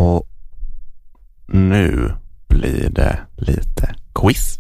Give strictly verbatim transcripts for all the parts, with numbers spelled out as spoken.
Och nu blir det lite quiz.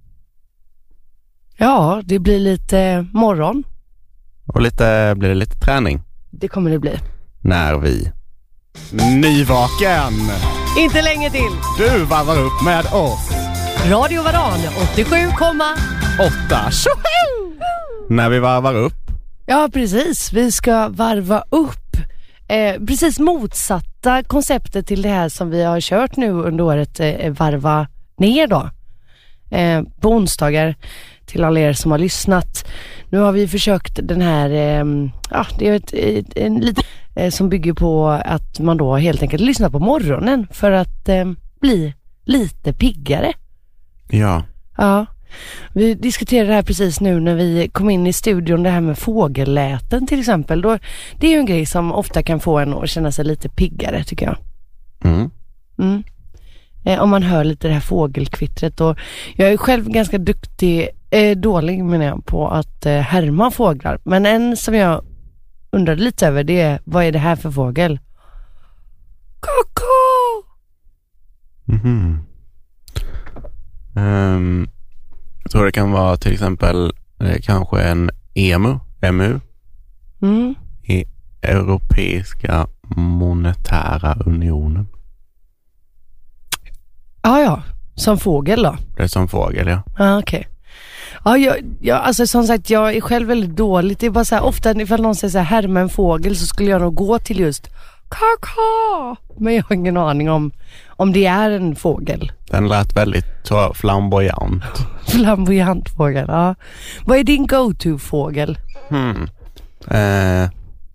Ja, det blir lite morgon. Och lite blir det lite träning. Det kommer det bli. När vi nyvaken. Inte länge till. Du varvar upp med oss. Radio Varan åttiosju komma åtta. När vi varvar upp. Ja, precis. Vi ska varva upp. Eh, precis motsatta konceptet till det här som vi har kört nu under året. Eh, varva ner då. Eh, på onsdagar till alla er som har lyssnat. Nu har vi försökt den här, eh, ja, det är ett, ett, en lite eh, som bygger på att man då helt enkelt lyssnar på morgonen för att eh, bli lite piggare. Ja. Ja. Vi diskuterade det här precis nu när vi kom in i studion, det här med fågelläten till exempel. Då, det är ju en grej som ofta kan få en att känna sig lite piggare, tycker jag. Mm. Mm. Eh, om man hör lite det här fågelkvittret. Och jag är själv ganska duktig, eh, dålig menar jag, på att eh, härma fåglar. Men en som jag undrade lite över, det är, vad är det här för fågel? Kaka! Mhm. Um, jag tror det kan vara till exempel eh, kanske en emu, E M U, Mm. i Europeiska monetära unionen. Ja, ja. Som fågel då? Det är som fågel, ja. Ja, okej. Okay. Ja, jag, jag, alltså som sagt, jag är själv väldigt dålig. Det är bara så här, ofta ifall någon säger så här, härma en fågel, så skulle jag nog gå till just kaka. Men jag har ingen aning om om det är en fågel. Den lät väldigt så flamboyant. Flamboyant fågel, ja. Vad är din go-to-fågel? Hmm. Eh.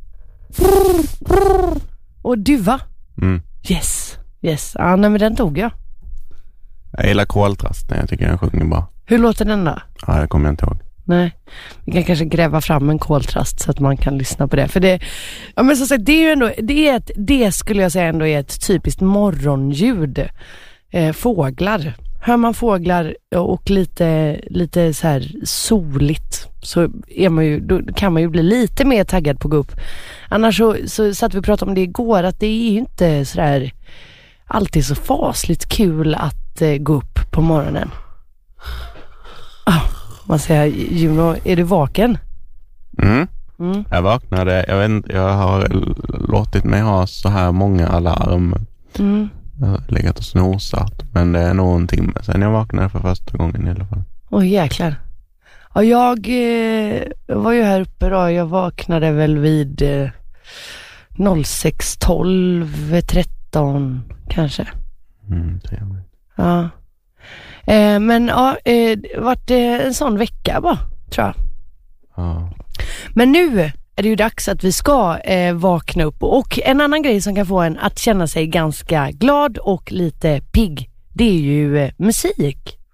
Och duva? Mm. Yes, yes. Ja, nej, men den tog jag. Jag gillar koltrasten, jag tycker den sjunger bra. Hur låter den då? Ja, det kommer jag inte ihåg. Nej, vi kan kanske gräva fram en koltrast så att man kan lyssna på det. För det, ja men så sagt, det är ju ändå, det är ett, det skulle jag säga ändå är ett typiskt morgonljud. Eh, fåglar. Hör man fåglar och lite, lite så här soligt, så är man ju, då kan man ju bli lite mer taggad på att gå upp. Annars så, så satt vi och pratade om det igår, att det är ju inte så där alltid så fasligt kul att eh, gå upp på morgonen. Ah. Man säger, Juno, är du vaken? Mm. Mm. Jag vaknade, jag vet inte, jag har låtit mig ha så här många alarm. Mm. Jag har legat och snosat, men det är någonting sen jag vaknade för första gången i alla fall. Åh jäklar. Ja, jag eh, var ju här uppe då, jag vaknade väl vid eh, sex tolv tretton kanske. Mm, trevligt. Ja. Eh, men ja, eh, det vart eh, en sån vecka bara, tror jag. Ja. Men nu är det ju dags att vi ska eh, vakna upp. Och en annan grej som kan få en att känna sig ganska glad och lite pigg, det är ju eh, musik.